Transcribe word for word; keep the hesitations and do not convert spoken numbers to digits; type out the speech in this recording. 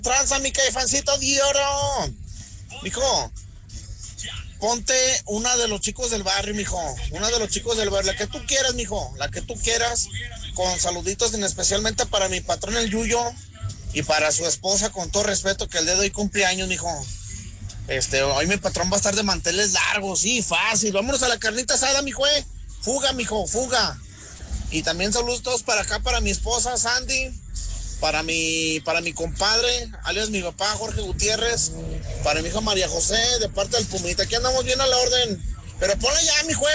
Tranza, mi caifancito de oro. Mijo, ponte una de los chicos del barrio, mijo. Una de los chicos del barrio. La que tú quieras, mijo. La que tú quieras. Con saluditos en especialmente para mi patrón el Yuyo. Y para su esposa, con todo respeto, que el día de hoy cumpleaños, mijo. Este, hoy mi patrón va a estar de manteles largos, sí, fácil. Vámonos a la carnita asada, mijo, eh. Fuga, mijo, fuga. Y también saludos todos para acá, para mi esposa, Sandy. Para mi, para mi compadre, alias mi papá, Jorge Gutiérrez. Para mi hija María José, de parte del Pumita. Aquí andamos bien a la orden. Pero ponle ya, mi juez.